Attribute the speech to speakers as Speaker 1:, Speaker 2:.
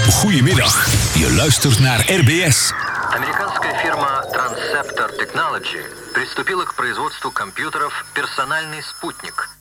Speaker 1: Goedemiddag, je luistert naar RBS.
Speaker 2: Американская фирма Transceptor Technology приступила к производству компьютеров «Персональный спутник»,